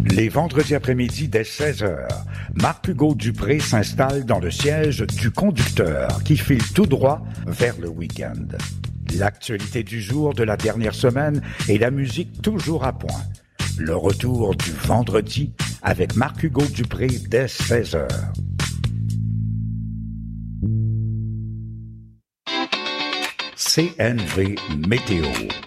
Les vendredis après-midi dès 16h, Marc-Hugo Dupré s'installe dans le siège du conducteur qui file tout droit vers le week-end. L'actualité du jour de la dernière semaine et la musique toujours à point. Le retour du vendredi avec Marc-Hugo Dupré dès 16h. CNV Météo.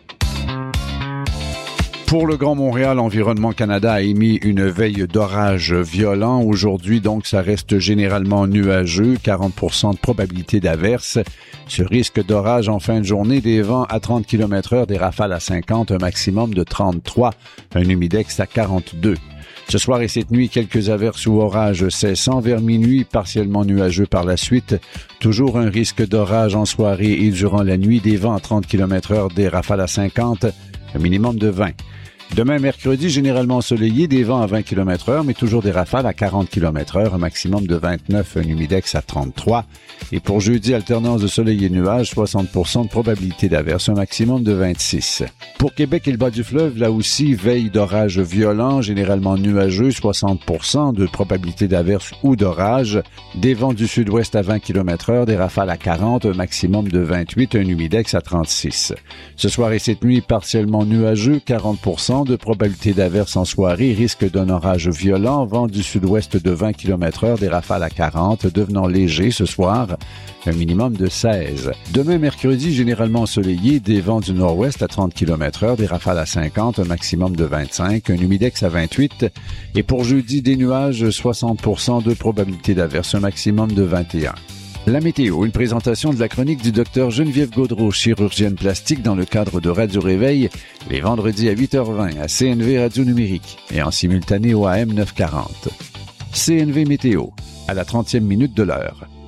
Pour le Grand Montréal, Environnement Canada a émis une veille d'orage violent. Aujourd'hui, donc, ça reste généralement nuageux, 40% de probabilité d'averse. Ce risque d'orage en fin de journée, des vents à 30 km/h, des rafales à 50, un maximum de 33, un humidex à 42. Ce soir et cette nuit, quelques averses ou orages cessant. Vers minuit, partiellement nuageux par la suite. Toujours un risque d'orage en soirée et durant la nuit, des vents à 30 km/h, des rafales à 50, un minimum de 20. Demain, mercredi, généralement ensoleillé, des vents à 20 km/h, mais toujours des rafales à 40 km/h, un maximum de 29, un humidex à 33. Et pour jeudi, alternance de soleil et nuages, 60% de probabilité d'averse, un maximum de 26. Pour Québec et le bas du fleuve, là aussi, veille d'orage violent, généralement nuageux, 60% de probabilité d'averse ou d'orage, des vents du sud-ouest à 20 km/h, des rafales à 40, un maximum de 28, un humidex à 36. Ce soir et cette nuit, partiellement nuageux, 40% de probabilité d'averse en soirée, risque d'un orage violent, vent du sud-ouest de 20 km/h, des rafales à 40, devenant léger ce soir, un minimum de 16. Demain, mercredi, généralement ensoleillé, des vents du nord-ouest à 30 km/h, des rafales à 50, un maximum de 25, un humidex à 28. Et pour jeudi, des nuages, 60% de probabilité d'averse, un maximum de 21. La météo, une présentation de la chronique du Dr Geneviève Gaudreau, chirurgienne plastique dans le cadre de Radio Réveil, les vendredis à 8h20 à CNV Radio Numérique et en simultané au AM 940. CNV Météo, à la 30e minute de l'heure.